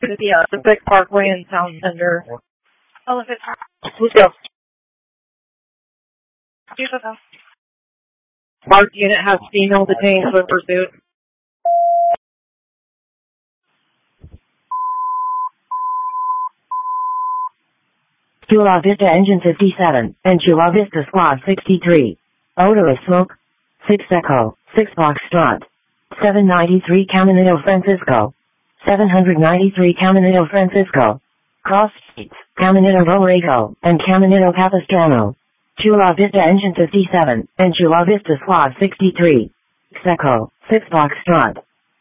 The Olympic Parkway and Town Center. Olympic Park. Let's go. Beautiful. Marked unit has female detained for pursuit. Chula Vista Engine 57, and Chula Vista Squad 63. Odorless smoke. 6 Echo, 6 Foxtrot. 793 Caminito Francisco. 793 Caminito Francisco. Cross Streets, Caminito Borrego, and Caminito Capistrano. Chula Vista Engine 57, and Chula Vista Squad 63. 6 Echo, 6 Foxtrot.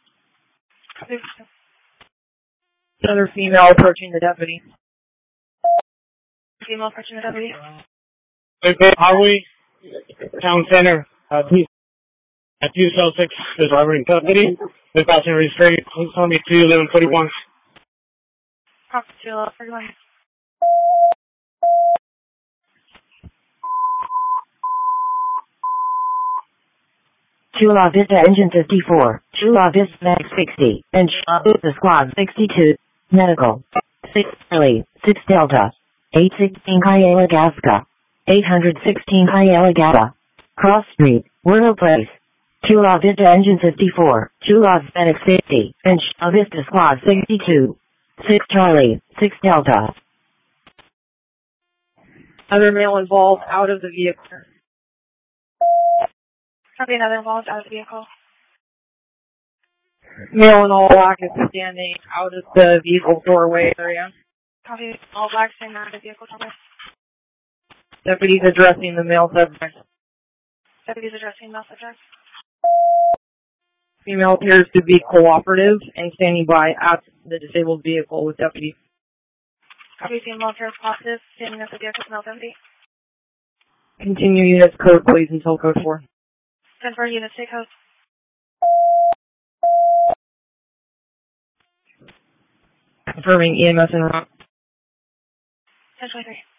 Another female approaching the deputy. Female approaching the deputy. Okay, Highway, Town Center, please. At 206, the driver in custody. The passenger restraint, please tell me 21141. Talk to 31. Chula Vista Engine 54, Chula Vista Max 60, and Chula Vista Squad 62. Medical. 6 Charlie, 6 Delta. 816 Hyalagasta. 816 Hyalagata. Cross Street, Willow Place. Chula Vista Engine 54, Chula Medic 50, and Chula Vista Squad 62. 6 Charlie, 6 Delta. Other male involved out of the vehicle. Copy, another involved out of the vehicle. Male in all black is standing out of the vehicle doorway area. Copy, all black standing out of the vehicle doorway. Deputies addressing the male subject. Deputies addressing male subject. Female appears to be cooperative and standing by at the disabled vehicle with deputy. Copy, female appears positive, standing at the vehicle with male deputy. Continue units code please until code 4. 10 for units, take code. Confirming EMS en route. 1023.